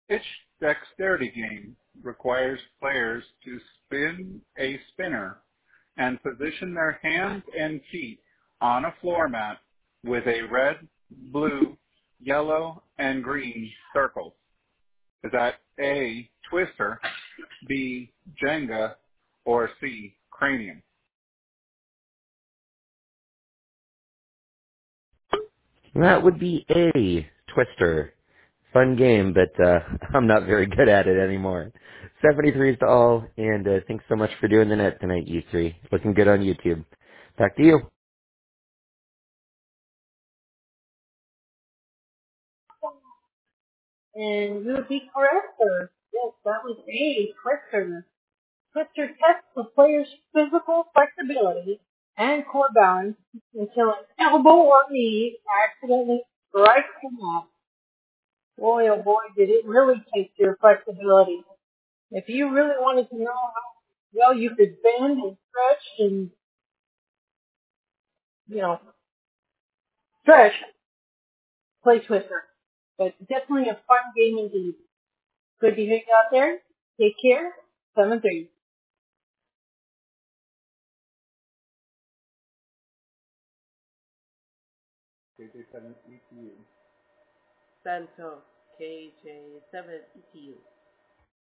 Each dexterity game requires players to spin a spinner and position their hands and feet on a floor mat with a red, blue, yellow, and green circles. Is that A, Twister, B, Jenga, or C, Cranium? That would be a Twister. Fun game, but I'm not very good at it anymore. 73s to all, and thanks so much for doing the net tonight, you three. Looking good on YouTube. Back to you. And you would be correct, sir. Yes, that was A, Twister. Twister tests the player's physical flexibility and core balance until an elbow or knee accidentally strikes the mat. Boy, oh boy, did it really test your flexibility. If you really wanted to know how well you could bend and stretch and, you know, stretch, play Twister. But definitely a fun game indeed. Good to hear you out there. Take care. 7-3. KJ7 ECU. Santo KJ7 ETU.